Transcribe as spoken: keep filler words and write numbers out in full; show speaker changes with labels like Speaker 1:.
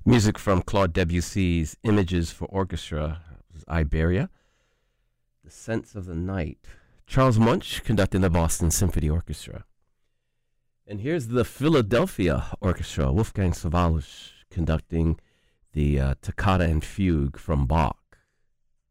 Speaker 1: Music from Claude Debussy's Images for Orchestra, Iberia. The Sense of the Night. Charles Munch conducting the Boston Symphony Orchestra. And here's the Philadelphia Orchestra, Wolfgang Sawallisch conducting the uh, Toccata and Fugue from Bach.